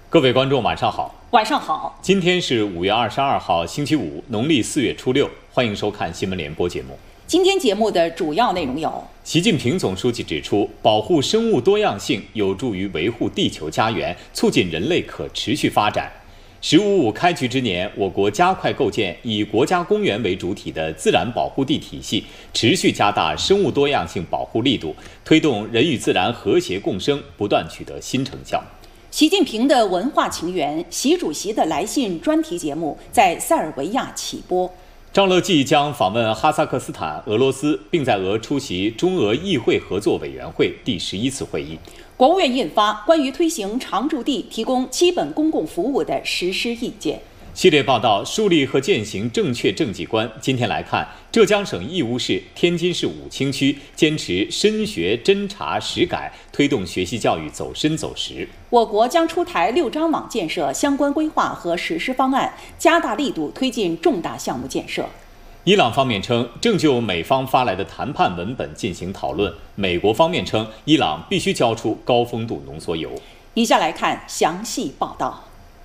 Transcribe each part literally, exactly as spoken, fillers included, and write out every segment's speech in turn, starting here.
各位观众，晚上好。 晚上好。 今天是五月二十二号，星期五，农历四月初六。欢迎收看新闻联播节目。 今天节目的主要内容有： 习近平总书记指出，保护生物多样性有助于维护地球家园，促进人类可持续发展。十五五开局之年，我国加快构建以国家公园为主体的自然保护地体系，持续加大生物多样性保护力度，推动人与自然和谐共生，不断取得新成效。 习近平的文化情缘，习主席的来信专题节目在塞尔维亚起播。 赵乐际将访问哈萨克斯坦、俄罗斯，并在俄出席中俄议会合作委员会第十一次会议。 国务院印发关于推行常住地提供基本公共服务的实施意见。 系列报道树立和践行正确政绩观。今天来看，浙江省义乌市、天津市武清区坚持深学侦查实改，推动学习教育走深走实。 我国将出台六张网建设相关规划和实施方案，加大力度推进重大项目建设。 伊朗方面称，正就美方发来的谈判文本进行讨论。美国方面称，伊朗必须交出高丰度浓缩铀。 以下来看详细报道。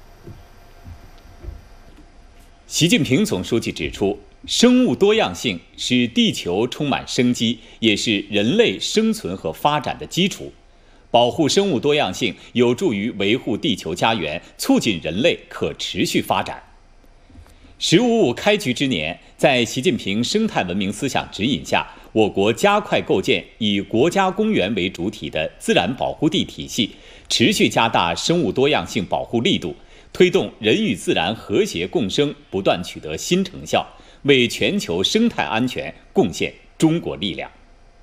习近平总书记指出，生物多样性使地球充满生机，也是人类生存和发展的基础。保护生物多样性有助于维护地球家园，促进人类可持续发展。十五五开局之年，在习近平生态文明思想指引下，我国加快构建以国家公园为主体的自然保护地体系，持续加大生物多样性保护力度，推动人与自然和谐共生，不断取得新成效，为全球生态安全贡献中国力量。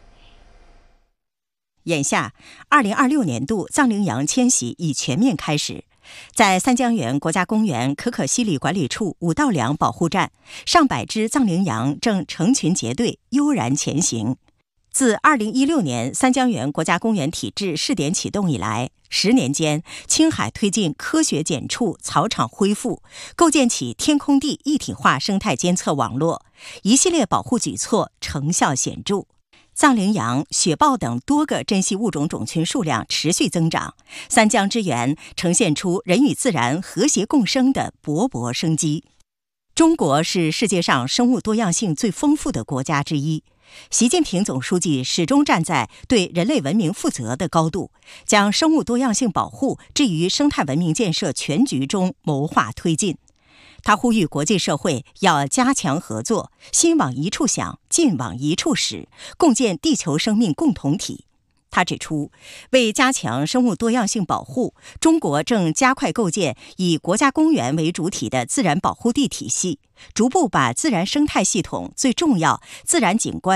眼下，二零二六年度藏羚羊迁徙已全面开始。在三江源国家公园可可西里管理处五道梁保护站，上百只藏羚羊正成群结队悠然前行。自二零一六年三江源国家公园体制试点启动以来，十年间，青海推进科学检处草场恢复，构建起天空地一体化生态监测网络，一系列保护举措成效显著。藏羚羊、雪豹等多个珍稀物种种群数量持续增长，三江之源呈现出人与自然和谐共生的勃勃生机。中国是世界上生物多样性最丰富的国家之一。习近平总书记始终站在对人类文明负责的高度，将生物多样性保护置于生态文明建设全局中谋划推进。他呼吁国际社会要加强合作，心往一处想，劲往一处使，共建地球生命共同体。他指出，为加强生物多样性保护，中国正加快构建以国家公园为主体的自然保护地体系，逐步把自然生态系统最重要自然景观